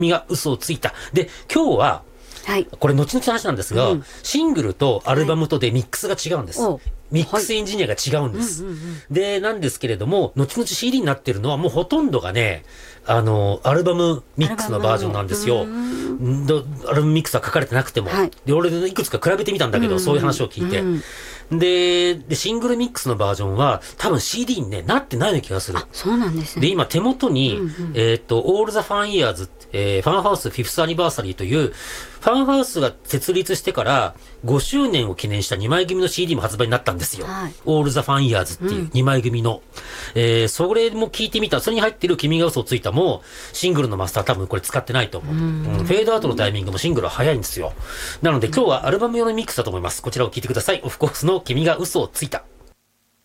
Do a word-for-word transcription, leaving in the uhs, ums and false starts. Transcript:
君が嘘をついた。で、今日は、 はい、 これ後々の話なんですが、うん、シングルとアルバムとでミックスが違うんです。はい、ミックスエンジニアが違うんです。はい、で、なんですけれども、後々 シーディー になってるのはもうほとんどがね、あの、アルバムミックスのバージョンなんですよ。アルバムミックスは書かれてなくても。はい、で、俺いくつか比べてみたんだけど、そういう話を聞いて。で、で、シングルミックスのバージョンは多分 シーディー に、ね、なってないような気がする。 あ、そうなんですね。 で、今手元に、うんうん、えっ、ー、と、All the Fun Years、えー、ファンハウスフィフスアニバーサリーという、ファンハウスが設立してからごしゅうねんを記念したにまい組の シーディー も発売になったんですよ。はい、All the Fun Years っていうにまい組の。うん、えー、それも聞いてみた。それに入ってる君が嘘をついたも、シングルのマスター多分これ使ってないと思う。うん、フェードアウトのタイミングもシングルは早いんですよ。なので今日はアルバム用のミックスだと思います。こちらを聞いてください。オフコースの君が嘘をついた。